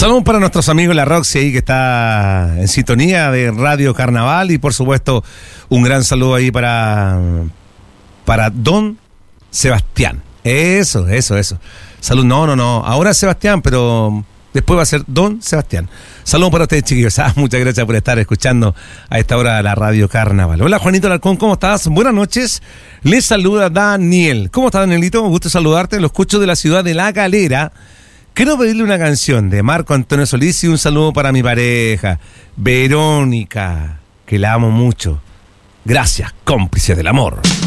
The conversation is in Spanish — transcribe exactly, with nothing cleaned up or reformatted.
Saludos para nuestros amigos la Roxy ahí que está en sintonía de Radio Carnaval, y por supuesto un gran saludo ahí para para Don Sebastián. Eso, eso, eso. Salud, no, no, no. Ahora Sebastián, pero después va a ser Don Sebastián. Saludos para ustedes, chiquillos. Ah, muchas gracias por estar escuchando a esta hora la Radio Carnaval. Hola, Juanito Alarcón, ¿cómo estás? Buenas noches. Les saluda Daniel. ¿Cómo estás, Danielito? Un gusto saludarte. Lo escucho de la ciudad de La Calera. Quiero pedirle una canción de Marco Antonio Solís y un saludo para mi pareja, Verónica, que la amo mucho. Gracias, cómplice del amor.